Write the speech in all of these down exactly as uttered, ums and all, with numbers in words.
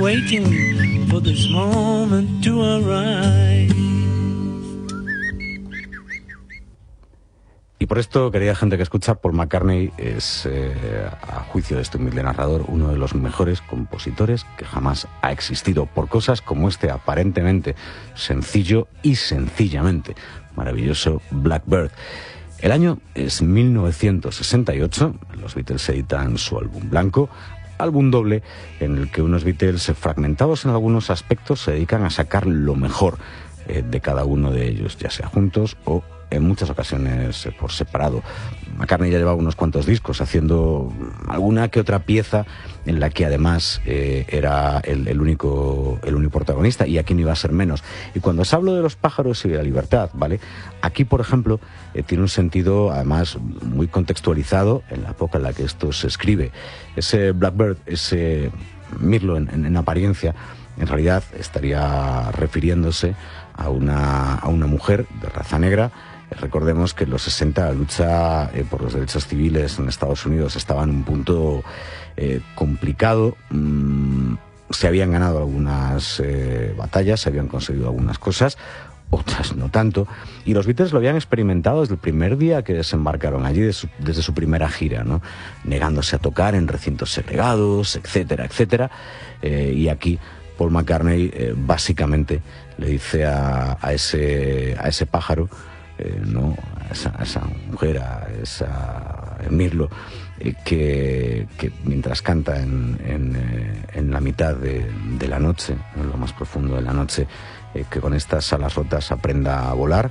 waiting for this moment to arrive. Y por esto, querida gente que escucha, Paul McCartney es, eh, a juicio de este humilde narrador, uno de los mejores compositores que jamás ha existido, por cosas como este aparentemente sencillo y sencillamente maravilloso Blackbird. El año es mil novecientos sesenta y ocho, los Beatles editan su álbum blanco, álbum doble en el que unos Beatles fragmentados en algunos aspectos se dedican a sacar lo mejor eh, de cada uno de ellos, ya sea juntos o en muchas ocasiones por separado. McCartney ya llevaba unos cuantos discos haciendo alguna que otra pieza en la que además eh, era el, el único el único protagonista, y aquí no iba a ser menos. Y cuando os hablo de los pájaros y de la libertad, ¿vale? Aquí, por ejemplo, eh, tiene un sentido además muy contextualizado en la época en la que esto se escribe. Ese Blackbird, ese mirlo en, en, en apariencia, en realidad estaría refiriéndose a una, a una mujer de raza negra. Recordemos que en los sesenta la lucha eh, por los derechos civiles en Estados Unidos estaba en un punto eh, complicado. Mm, se habían ganado algunas eh, batallas, se habían conseguido algunas cosas, otras no tanto, y los Beatles lo habían experimentado desde el primer día que desembarcaron allí, de su, desde su primera gira, ¿no? Negándose a tocar en recintos segregados, etcétera, etcétera. Eh, y aquí Paul McCartney eh, básicamente le dice a, a, ese, a ese pájaro, Eh, no, a esa, a esa mujer, a esa mirlo, eh, que, que mientras canta en, en, eh, en la mitad de, de la noche, en lo más profundo de la noche, eh, que con estas alas rotas aprenda a volar,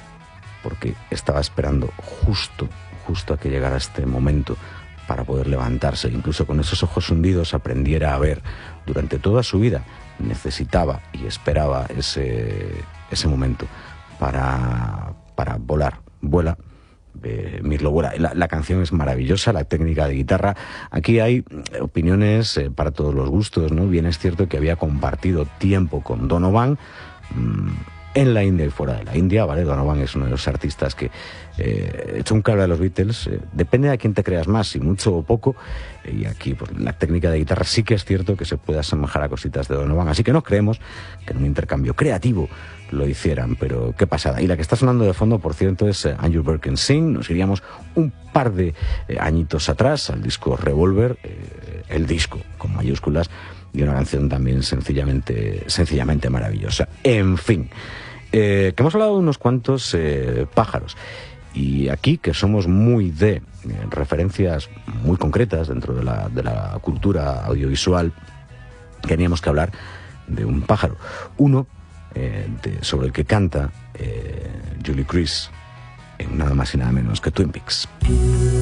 porque estaba esperando justo, justo a que llegara este momento para poder levantarse. Incluso con esos ojos hundidos aprendiera a ver. Durante toda su vida necesitaba y esperaba ese, ese momento para... para volar. Vuela, eh, Mirlo vuela. La, la canción es maravillosa, la técnica de guitarra. Aquí hay opiniones eh, para todos los gustos, ¿no? Bien es cierto que había compartido tiempo con Donovan mmm, en la India y fuera de la India, ¿vale? Donovan es uno de los artistas que eh, echó un cable a los Beatles. Eh, depende de a quién te creas más, si mucho o poco. Eh, y aquí pues, la técnica de guitarra sí que es cierto que se puede asemejar a cositas de Donovan. Así que no creemos que en un intercambio creativo lo hicieran, pero qué pasada. Y la que está sonando de fondo, por cierto, es eh, And You Can Sing. Nos iríamos un par de eh, añitos atrás al disco Revolver, eh, el disco con mayúsculas, y una canción también sencillamente, sencillamente maravillosa. En fin, eh, que hemos hablado de unos cuantos eh, pájaros, y aquí que somos muy de eh, referencias muy concretas dentro de la, de la cultura audiovisual, teníamos que hablar de un pájaro. Uno Eh, de, sobre el que canta eh, Julie Chris en nada más y nada menos que Twin Peaks.